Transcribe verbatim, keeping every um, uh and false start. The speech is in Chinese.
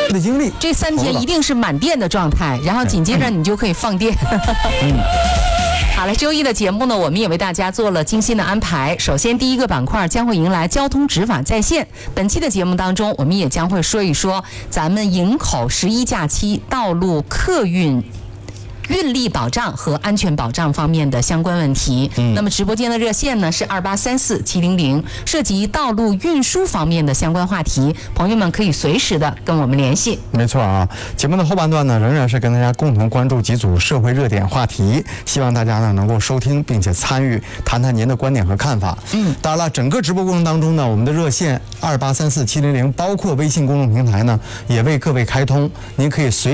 的精力。 这三天一定是满电的状态，然后紧接着你就可以放电。嗯。好了，周一的节目呢，我们也为大家做了精心的安排。首先，第一个板块将会迎来交通执法在线。本期的节目当中，我们也将会说一说咱们营口十一假期道路客运运力保障和安全保障方面的相关问题。嗯，那么直播间的热线呢是二八三四七零零，涉及道路运输方面的相关话题，朋友们可以随时的跟我们联系。 没错啊，节目的后半段呢，仍然是跟大家共同关注几组社会热点话题，希望大家呢能够收听并且参与，谈谈您的观点和看法。嗯，当然了，整个直播过程当中呢，我们的热线二八三四七零零，包括微信公众平台呢，也为各位开通，您可以随